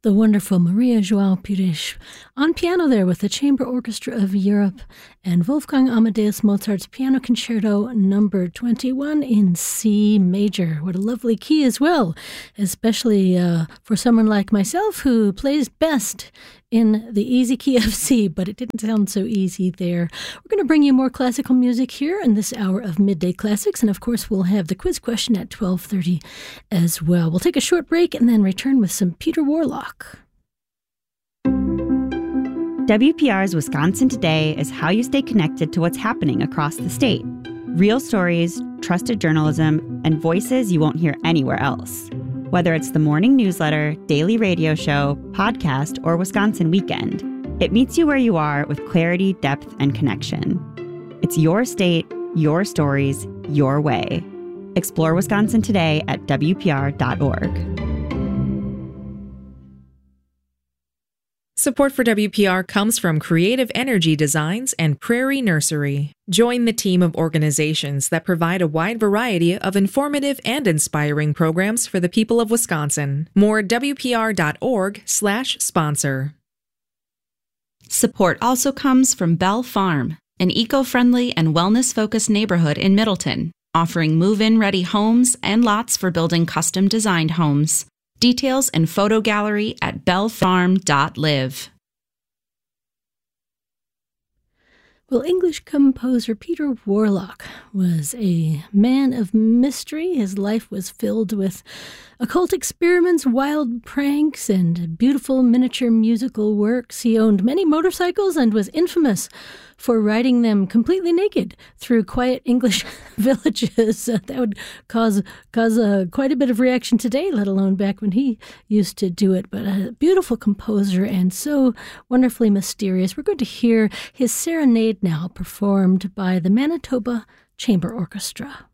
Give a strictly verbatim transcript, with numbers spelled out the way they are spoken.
The wonderful Maria João Pires on piano there with the Chamber Orchestra of Europe and Wolfgang Amadeus Mozart's Piano Concerto number twenty-one in C major. What a lovely key as well, especially uh, for someone like myself who plays best in the easy key of C, but it didn't sound so easy there. We're going to bring you more classical music here in this hour of Midday Classics, and of course we'll have the quiz question at twelve thirty as well. We'll take a short break and then return with some Peter Warlock. W P R's Wisconsin Today is how you stay connected to what's happening across the state. Real stories, trusted journalism, and voices you won't hear anywhere else. Whether it's the morning newsletter, daily radio show, podcast, or Wisconsin Weekend, it meets you where you are with clarity, depth, and connection. It's your state, your stories, your way. Explore Wisconsin today at W P R dot org. Support for W P R comes from Creative Energy Designs and Prairie Nursery. Join the team of organizations that provide a wide variety of informative and inspiring programs for the people of Wisconsin. More at W P R dot org slash sponsor. Support also comes from Bell Farm, an eco-friendly and wellness-focused neighborhood in Middleton, offering move-in ready homes and lots for building custom-designed homes. Details and photo gallery at bell farm dot live. Well, English composer Peter Warlock was a man of mystery. His life was filled with occult experiments, wild pranks, and beautiful miniature musical works. He owned many motorcycles and was infamous for riding them completely naked through quiet English villages. Uh, that would cause cause uh, quite a bit of reaction today, let alone back when he used to do it. But a beautiful composer and so wonderfully mysterious. We're going to hear his serenade now performed by the Manitoba Chamber Orchestra.